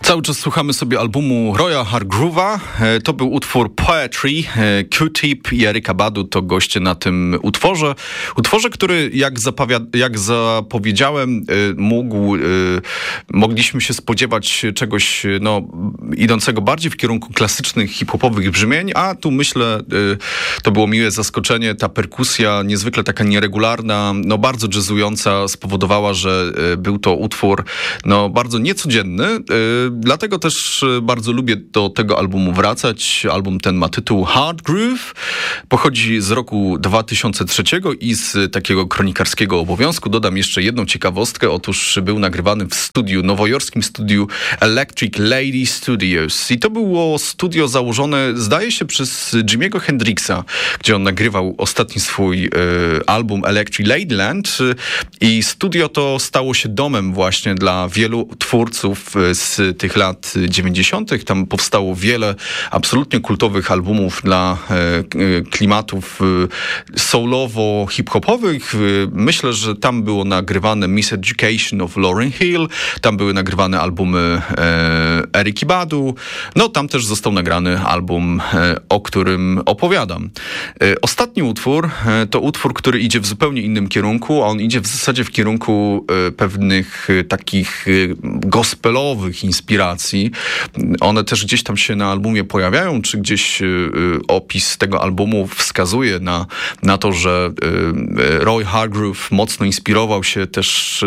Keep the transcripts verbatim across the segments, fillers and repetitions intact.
Cały czas słuchamy sobie albumu Roya Hargrove'a. To był utwór Poetry. Q-Tip i Erykah Badu to goście na tym utworze. Utworze, który jak, zapawia- jak zapowiedziałem, mógł, mogliśmy się spodziewać czegoś no, idącego bardziej w kierunku klasycznych hip-hopowych brzmień, a tu myślę, to było miłe zaskoczenie. Ta perkusja niezwykle taka nieregularna, no bardzo jazzująca spowodowała, że był to utwór no, bardzo niecodzienny. Dlatego też bardzo lubię do tego albumu wracać. Album ten ma tytuł Hard Groove. Pochodzi z roku dwa tysiące trzeciego i z takiego kronikarskiego obowiązku dodam jeszcze jedną ciekawostkę. Otóż był nagrywany w studiu, nowojorskim studiu Electric Lady Studios. I to było studio założone, zdaje się, przez Jimiego Hendrixa, gdzie on nagrywał ostatni swój y, album Electric Ladyland. I studio to stało się domem właśnie dla wielu twórców z tych lat dziewięćdziesiątych. Tam powstało wiele absolutnie kultowych albumów dla e, klimatów e, soulowo-hip-hopowych. E, myślę, że tam było nagrywane Miseducation of Lauryn Hill, tam były nagrywane albumy e, Eryki Badu. No tam też został nagrany album, e, o którym opowiadam. E, ostatni utwór e, to utwór, który idzie w zupełnie innym kierunku. On idzie w zasadzie w kierunku e, pewnych e, takich e, gospelowych inspiracji. One też gdzieś tam się na albumie pojawiają, czy gdzieś y, opis tego albumu wskazuje na, na to, że y, Roy Hargrove mocno inspirował się też y,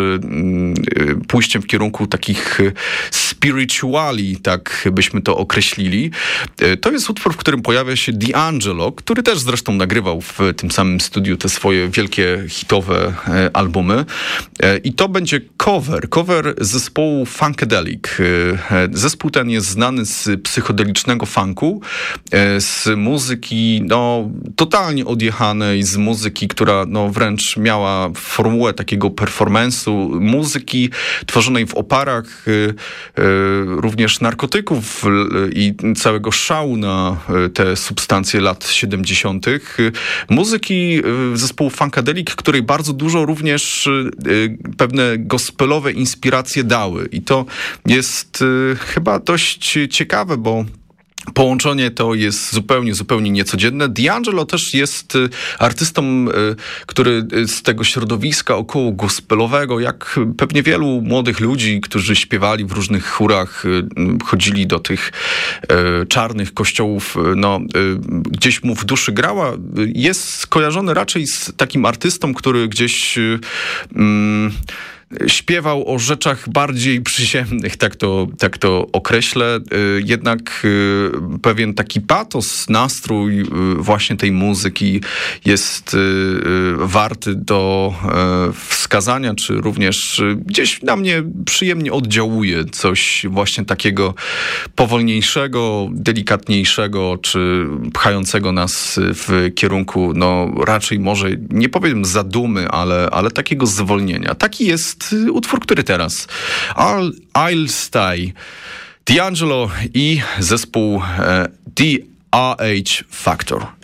y, pójściem w kierunku takich spirituali, tak byśmy to określili. Y, to jest utwór, w którym pojawia się D'Angelo, który też zresztą nagrywał w tym samym studiu te swoje wielkie hitowe y, albumy. Y, I to będzie cover, cover zespołu Funkadelic. Zespół ten jest znany z psychodelicznego funku, z muzyki no, totalnie odjechanej, z muzyki, która no, wręcz miała formułę takiego performance'u, muzyki tworzonej w oparach również narkotyków i całego szału na te substancje lat siedemdziesiątych. Muzyki zespołu Funkadelic, której bardzo dużo również pewne gospelowe inspiracje dały. I to jest chyba dość ciekawe, bo połączenie to jest zupełnie, zupełnie niecodzienne. D'Angelo też jest artystą, który z tego środowiska około gospelowego, jak pewnie wielu młodych ludzi, którzy śpiewali w różnych chórach, chodzili do tych czarnych kościołów, no, gdzieś mu w duszy grała, jest skojarzony raczej z takim artystą, który gdzieś mm, śpiewał o rzeczach bardziej przyziemnych, tak to, tak to określę. Jednak pewien taki patos, nastrój właśnie tej muzyki jest warty do wskazania, czy również gdzieś na mnie przyjemnie oddziałuje coś właśnie takiego powolniejszego, delikatniejszego, czy pchającego nas w kierunku, no raczej może, nie powiem zadumy, ale, ale takiego zwolnienia. Taki jest utwór, który teraz I'll, I'll Stay, D'Angelo i zespół e, The A H Factor.